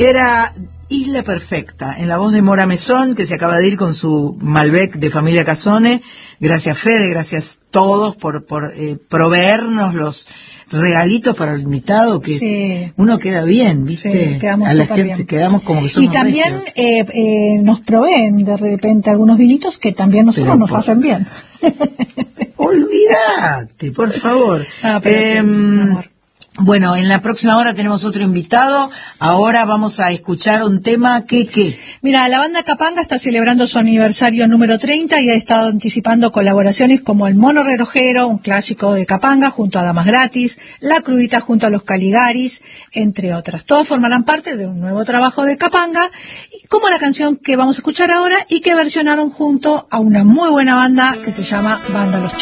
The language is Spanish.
Era Isla Perfecta, en la voz de Mora Mesón, que se acaba de ir con su Malbec de Familia Casone. Gracias, Fede, gracias todos por proveernos los regalitos para el invitado, que sí, uno queda bien, ¿viste? Sí, quedamos a la gente bien. quedamos como que somos y también nos proveen de repente algunos vinitos que también nosotros nos hacen bien. Olvídate, por favor. Sí, mi amor. Bueno, en la próxima hora tenemos otro invitado. Ahora vamos a escuchar un tema que... Mira, la banda Capanga está celebrando su aniversario número 30 y ha estado anticipando colaboraciones como El Mono Relojero, un clásico de Capanga, junto a Damas Gratis, La Crudita junto a Los Caligaris, entre otras. Todos formarán parte de un nuevo trabajo de Capanga, como la canción que vamos a escuchar ahora y que versionaron junto a una muy buena banda que se llama Banda Los Chicos.